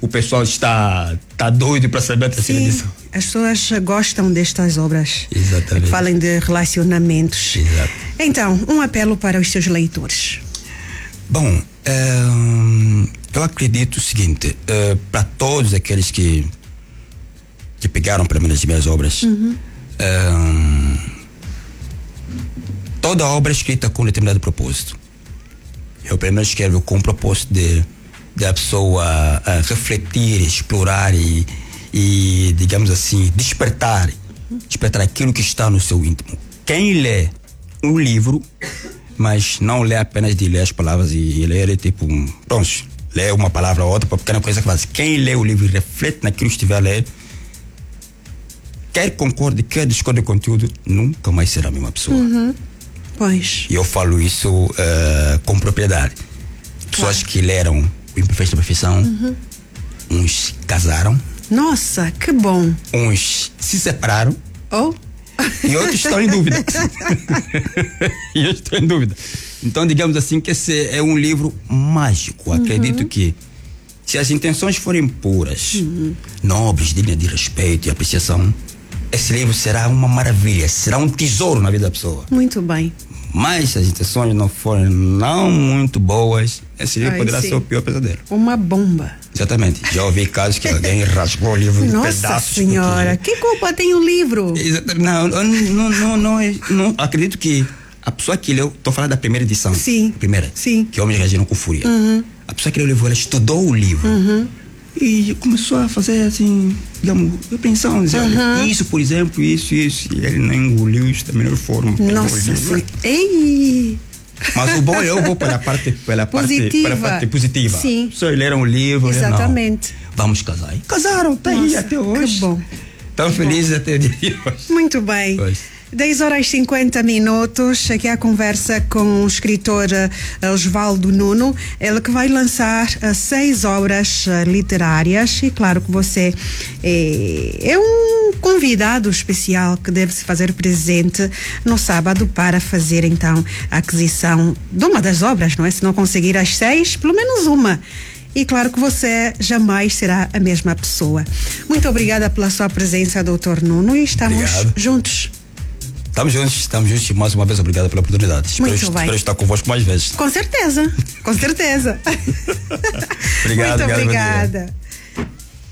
o pessoal está doido para saber a terceira edição. As pessoas gostam destas obras. Exatamente. Que falem de relacionamentos. Exato. Então, um apelo para os seus leitores. Bom, eu acredito o seguinte, para todos aqueles que pegaram para mim as minhas obras, toda obra é escrita com um determinado propósito. Eu primeiro escrevo com o propósito de a pessoa refletir, explorar e, digamos assim, despertar aquilo que está no seu íntimo. Quem lê um livro, mas não lê apenas de ler as palavras e ler tipo, pronto, lê uma palavra ou outra, uma pequena coisa que faz. Quem lê o livro e reflete naquilo que estiver a ler, quer concorde, quer discorde do conteúdo, nunca mais será a mesma pessoa. Pois. E eu falo isso com propriedade. Pessoas que leram o Imperfeito da Perfeição, uns casaram. Nossa, que bom. Uns se separaram. Oh. E outros estão em dúvida. Então, digamos assim, que esse é um livro mágico. Acredito que, se as intenções forem puras, nobres, dignas de respeito e apreciação, esse livro será uma maravilha, será um tesouro na vida da pessoa. Muito bem. Mas se as intenções não forem não muito boas, esse livro poderá ser o pior pesadelo. Uma bomba. Exatamente. Já ouvi casos que alguém rasgou o livro em pedaços. Nossa senhora, que culpa tem o livro? Não, acredito que a pessoa que leu, estou falando da primeira edição. Sim. Sim. Que Homens Reagiram com Fúria. A pessoa que leu o livro, ela estudou o livro. E começou a fazer assim, digamos, eu pensando, olha, isso, por exemplo, isso, e ele não engoliu isso da melhor forma. Nossa, sim. Ei! Mas o bom é eu vou pela parte positiva. Sim. Só leram o livro. Exatamente. Vamos casar. E casaram, tá aí até hoje. Que bom. Tão felizes até o dia de hoje. Muito bem. 10h50, aqui a conversa com o escritor Osvaldo Nuno, ele que vai lançar 6 obras literárias, e claro que você é um convidado especial que deve se fazer presente no sábado para fazer então a aquisição de uma das obras, não é? Se não conseguir as 6, pelo menos uma. E claro que você jamais será a mesma pessoa. Muito obrigada pela sua presença, Dr. Nuno, e estamos juntos. Estamos juntos e mais uma vez obrigado pela oportunidade. Espero estar convosco mais vezes. Com certeza. Obrigado. Muito obrigada.